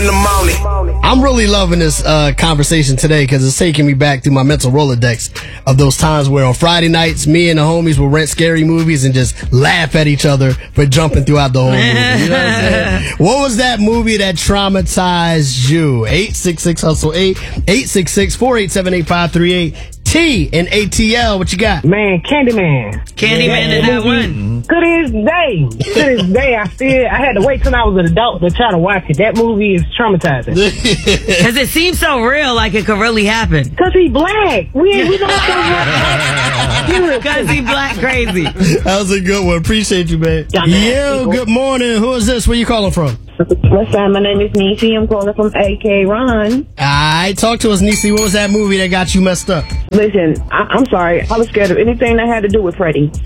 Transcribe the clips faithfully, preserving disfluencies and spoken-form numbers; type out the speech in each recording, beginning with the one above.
the morning. I'm really loving this uh, conversation today because it's taking me back through my mental Rolodex of those times where on Friday nights, me and the homies will rent scary movies and just laugh at each other for jumping throughout the whole movie. You know what I'm saying? What was that movie that traumatized you? eight six six hustle eight, eight six six, four eight seven, eight five three eight. T in A T L, what you got? Man, Candyman. Candyman in that one. To this day, to this day, I still, I had to wait till I was an adult to try to watch it. That movie is traumatizing. Because it seems so real, like it could really happen. Because he black. We, we don't know. Because he black crazy. That was a good one. Appreciate you, man. Yo, good morning. Who is this? Where you calling from? What's up? My name is Niecy. I'm calling from A K Ron. Alright, talk to us, Niecy. What was that movie that got you messed up? Listen, I- I'm sorry. I was scared of anything that had to do with Freddie. One,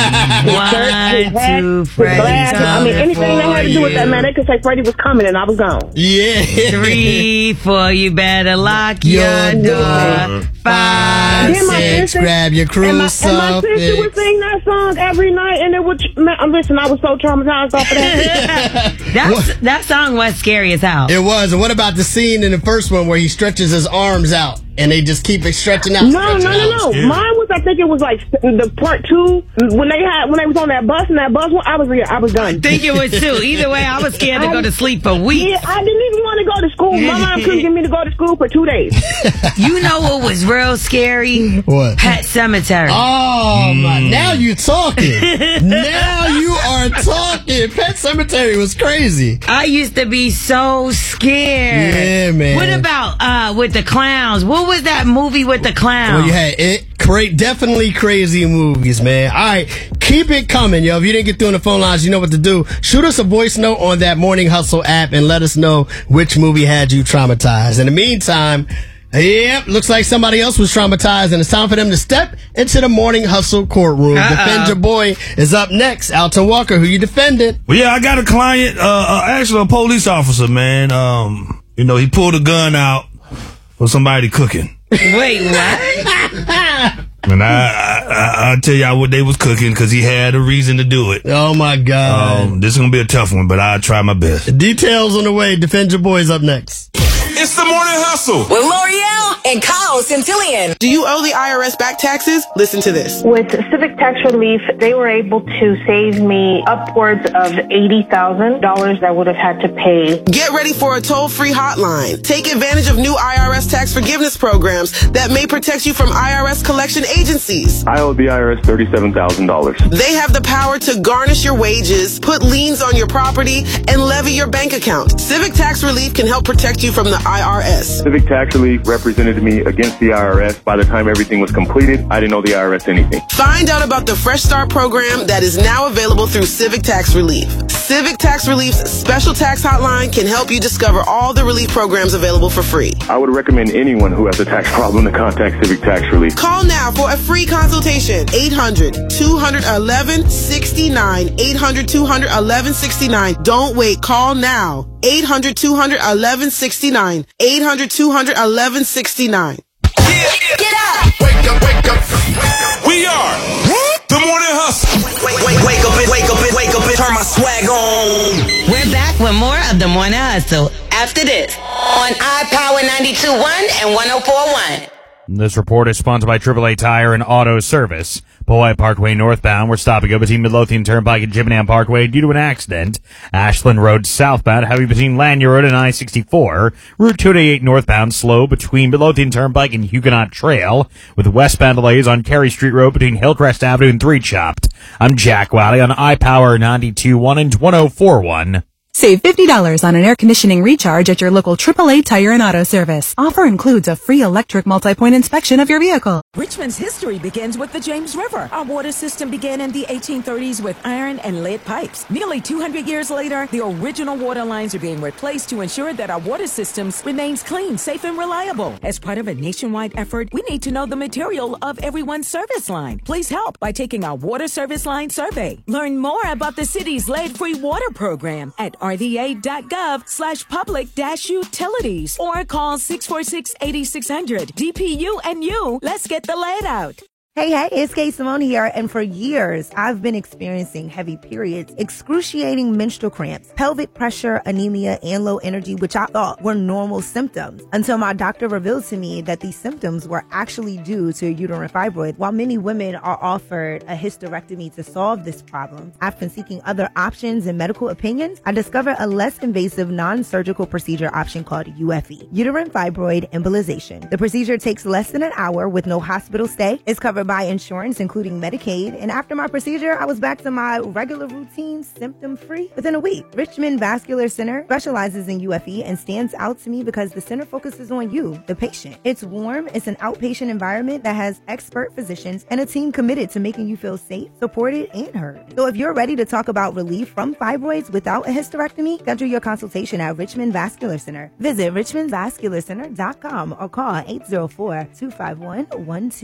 two, Freddie. I mean, anything that had to do with that, man, they could say Freddie was coming and I was gone. Yeah. Three, four, you better lock your, Your door. door. Five, Then my six, sister- grab your crew And my, and my stuff. sister would sing that song every night, and it would. Man, listen, I was so traumatized off of that. That's, that song was scary as hell. It was. And what about the scene in the first one where he stretches his arms out and they just keep it stretching out? No, stretching no, no, out? no. Mine was, I think it was like the part two when they had when they was on that bus and that bus. I was I was done. I think it was too. Either way, I was scared to go to sleep for weeks. Yeah, I didn't even want to go to school. My mom couldn't get me to go to school for two days. You know what was real scary? What? Pet Cemetery. Oh, my. Now you talking. Now you are talking. Pet Cemetery was crazy. I used to be so scared. Yeah, man. What about uh with the clowns? What was that movie with the clowns? Well, you had it. Cra- definitely crazy movies, man. All right. Keep it coming, yo. If you didn't get through on the phone lines, you know what to do. Shoot us a voice note on that Morning Hustle app and let us know which movie had you traumatized. In the meantime, yep, looks like somebody else was traumatized, and it's time for them to step into the Morning Hustle courtroom. Uh-oh. Defend Your Boy is up next. Alton Walker, who you defended? Well, yeah, I got a client, uh, uh, actually a police officer, man. Um, you know, he pulled a gun out for somebody cooking. Wait, what? And I, I, I'll tell y'all what they was cooking because he had a reason to do it. Oh, my God. Um, this is going to be a tough one, but I'll try my best. Details on the way. Defend Your Boy is up next. It's the Morning Hustle With L'Oreal and Kyle Centillion. Do you owe the I R S back taxes? Listen to this. With Civic Tax Relief, they were able to save me upwards of eighty thousand dollars I would have had to pay. Get ready for a toll-free hotline. Take advantage of new I R S tax forgiveness programs that may protect you from I R S collection agencies. I owe the I R S thirty-seven thousand dollars. They have the power to garnish your wages, put liens on your property, and levy your bank account. Civic Tax Relief can help protect you from the I R S. Civic Tax Relief represented me against the I R S. By the time everything was completed, I didn't owe the I R S anything. Find out about the Fresh Start program that is now available through Civic Tax Relief. Civic Tax Relief's special tax hotline can help you discover all the relief programs available for free. I would recommend anyone who has a tax problem to contact Civic Tax Relief. Call now for a free consultation. eight hundred, two one one, six nine. eight hundred, two one one, six nine. Don't wait. Call now. eight hundred, two one one, six nine. eight hundred, two one one, six nine. Get up! Wake up, wake up, we are the Morning Hustle. Wake, wake, wake up, and wake up, and wake up, and turn my swag on. We're back with more of the Morning Hustle After this, on iPower ninety-two point one and one oh four point one. This report is sponsored by triple A Tire and Auto Service. Powhite Parkway northbound, we're stopping up between Midlothian Turnpike and Jimmingham Parkway due to an accident. Ashland Road southbound, heavy between Lanier Road and I sixty-four. Route two eighty-eight northbound, slow between Midlothian Turnpike and Huguenot Trail, with westbound delays on Carey Street Road between Hillcrest Avenue and Three Chopped. I'm Jack Wally on iPower ninety-two point one and one oh four point one. Save fifty dollars on an air conditioning recharge at your local triple A Tire and Auto Service. Offer includes a free electric multi-point inspection of your vehicle. Richmond's history begins with the James River. Our water system began in the eighteen thirties with iron and lead pipes. Nearly two hundred years later, the original water lines are being replaced to ensure that our water systems remains clean, safe, and reliable. As part of a nationwide effort, we need to know the material of everyone's service line. Please help by taking our water service line survey. Learn more about the city's lead-free water program at r v a dot gov slash public dash utilities or call six four six, eight six zero zero. D P U and you, let's get the lead out. Hey, hey, it's Kay Simone here, and for years, I've been experiencing heavy periods, excruciating menstrual cramps, pelvic pressure, anemia, and low energy, which I thought were normal symptoms, until my doctor revealed to me that these symptoms were actually due to a uterine fibroid. While many women are offered a hysterectomy to solve this problem, after seeking other options and medical opinions, I discovered a less invasive non-surgical procedure option called U F E, uterine fibroid embolization. The procedure takes less than an hour with no hospital stay, is covered by insurance, including Medicaid, and after my procedure, I was back to my regular routine, symptom-free, within a week. Richmond Vascular Center specializes in U F E and stands out to me because the center focuses on you, the patient. It's warm, it's an outpatient environment that has expert physicians and a team committed to making you feel safe, supported, and heard. So if you're ready to talk about relief from fibroids without a hysterectomy, schedule your consultation at Richmond Vascular Center. Visit richmond vascular center dot com or call eight zero four, two five one, one two